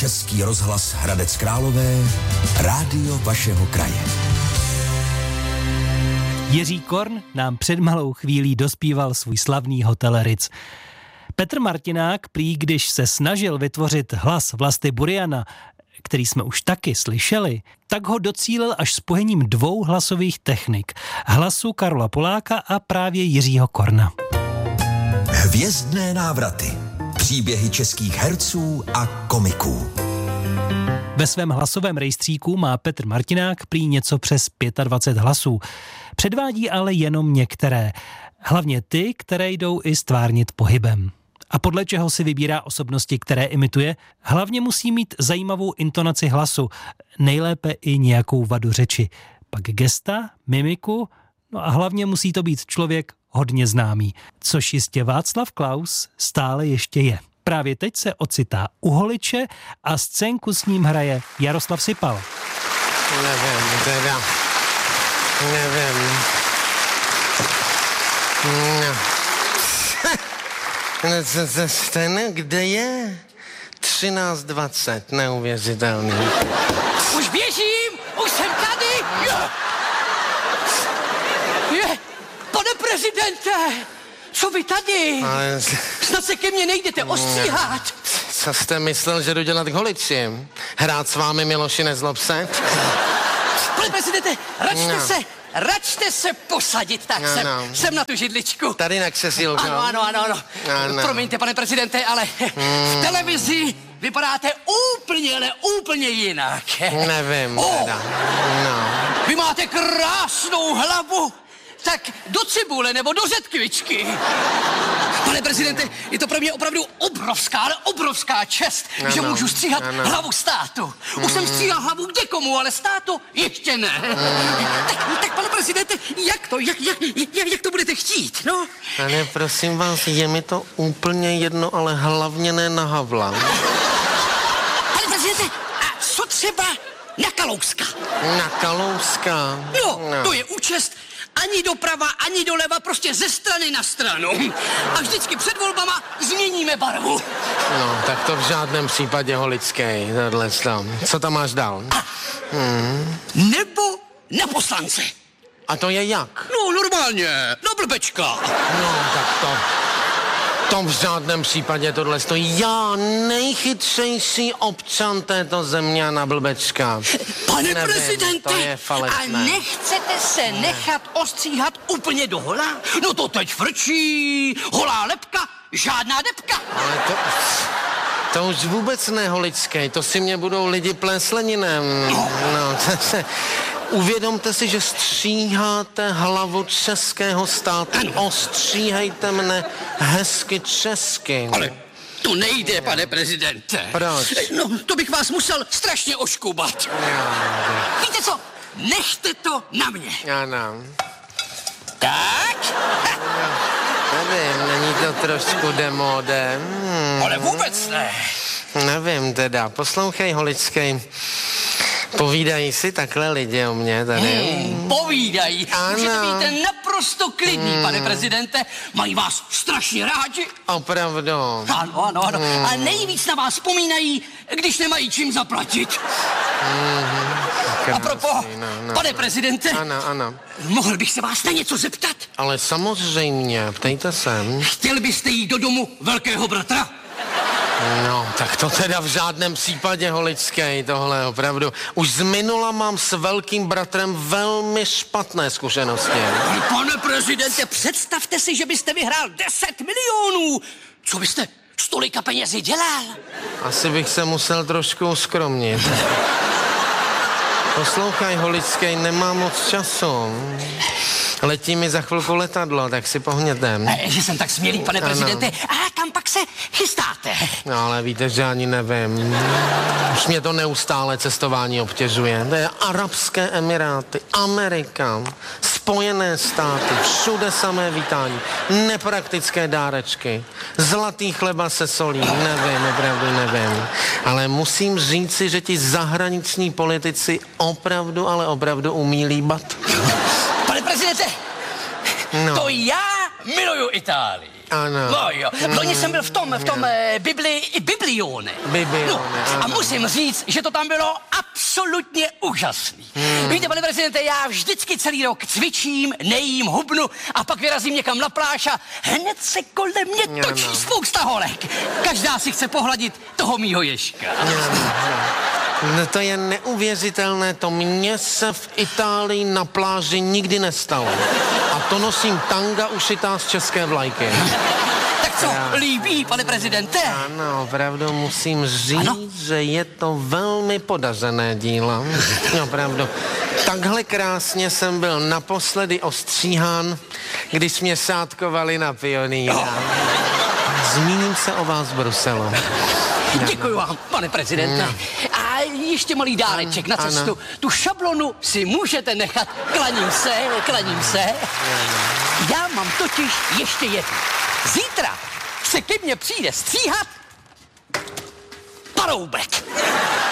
Český rozhlas Hradec Králové, rádio vašeho kraje. Jiří Korn nám před malou chvílí dospíval svůj slavný Hotel Ritz. Petr Martinák prý, když se snažil vytvořit hlas Vlasty Buriana, který jsme už taky slyšeli, tak ho docílil až spojením dvou hlasových technik. Hlasu Karola Poláka a právě Jiřího Korna. Hvězdné návraty. Příběhy českých herců a komiků. Ve svém hlasovém rejstříku má Petr Martinák prý něco přes 25 hlasů. Předvádí ale jenom některé. Hlavně ty, které jdou i stvárnit pohybem. A podle čeho si vybírá osobnosti, které imituje, hlavně musí mít zajímavou intonaci hlasu, nejlépe i nějakou vadu řeči. Pak gesta, mimiku, no a hlavně musí to být člověk hodně známý, což jistě Václav Klaus stále ještě je. Právě teď se ocitá u Holiče a scénku s ním hraje Jaroslav Sipal. Nevím. Ten, kde je? 13:20, neuvěřitelný. Už běžím, už jsem tady. Je, pane prezidente, co vy tady? Ale... Snad se ke mně nejdete ostříhat. Co jste myslel, že jdu dělat k Holiči? Hrát s vámi, Miloši, nezlob se? Pane prezidente, račte se posadit, tak jsem na tu židličku. Tady na křesílko. Ano. Promiňte, pane prezidente, ale v televizi vypadáte úplně jinak. Nevím, teda. No. Vy máte krásnou hlavu. Tak do cibule nebo do řetkvičky. Pane prezidente, je to pro mě opravdu obrovská čest, že můžu stříhat hlavu státu. Už jsem stříhal hlavu kdekomu, ale státu ještě ne. Tak pane prezidente, jak to budete chtít, no? Pane, prosím vás, je mi to úplně jedno, ale hlavně ne na Havla. Pane prezidente, a co třeba na Kalouska? Na Kalouska? No, to je účest ani doprava, ani doleva, prostě ze strany na stranu. A vždycky před volbama změníme barvu. No, tak to v žádném případě, Holický, tohle tam. Co tam máš dál? Nebo na poslance. A to je jak? No, normálně, na blbečka. No, tak to v žádném případě tohle stojí. Já nejchytřejší občan této země na blbečka. Pane prezidente, to je falešné. A nechcete se nechat ostříhat úplně do hola? No to teď frčí, holá lepka, žádná depka. Ale to už vůbec ne, Holický, to si mě budou lidi plésleninem. No, uvědomte si, že stříháte hlavu českého státu. Ostříhejte mne hezky česky. Ale to nejde, pane prezidente. Proč? No, to bych vás musel strašně oškubat. Víte co? Nechte to na mě. Ano. Tak? Nevím, není to trošku demodé? Ale vůbec ne. Nevím teda. Poslouchej, Holický. Povídají si takhle lidi o mě tady? Povídají. Ano. Můžete být naprosto klidný, pane prezidente. Mají vás strašně rádi. Opravdu. Ano. A nejvíc na vás vzpomínají, když nemají čím zaplatit. A propos, pane prezidente, ano. Mohl bych se vás na něco zeptat? Ale samozřejmě, ptejte se. Chtěl byste jít do domu velkého bratra? No, tak to teda v žádném případě, Holický, tohle opravdu. Už z minula mám s velkým bratrem velmi špatné zkušenosti. Pane prezidente, představte si, že byste vyhrál 10 milionů. Co byste s tolika penězi dělal? Asi bych se musel trošku uskromnit. Poslouchaj, Holický, nemám moc času. Letí mi za chvilku letadlo, tak si pohněte. Že jsem tak smělý, pane prezidente. A kam pak se chystáte? No, ale víte, že ani nevím. Už mě to neustále cestování obtěžuje. To je Arabské Emiráty, Amerika, Spojené státy, všude samé vítání, nepraktické dárečky, zlatý chleba se solí, nevím, opravdu nevím. Ale musím říci, že ti zahraniční politici opravdu, ale opravdu umí líbat. Pane prezidente, to já miluju Itálii. Ano. No jo, loni jsem byl v tom Biblione. No, a musím říct, že to tam bylo absolutně úžasný. Víte, pane prezidente, já vždycky celý rok cvičím, nejím, hubnu a pak vyrazím někam na pláž a hned se kolem mě točí spousta holek. Každá si chce pohladit toho mýho ježka. No to je neuvěřitelné, to mně se v Itálii na pláži nikdy nestalo. A to nosím tanga ušitá z české vlajky. Tak co, líbí, pane prezidente? Ano, opravdu musím říct, že je to velmi podařené dílo. Opravdu. Takhle krásně jsem byl naposledy ostříhán, když mě sátkovali na Pionýra. Zmíním se o vás v Bruselu. Děkuji vám, pane prezidente. A ještě malý dáreček na cestu. Tu šablonu si můžete nechat. Klaním se. Já mám totiž ještě jednu. Zítra se ke mně přijde stříhat Paroubek.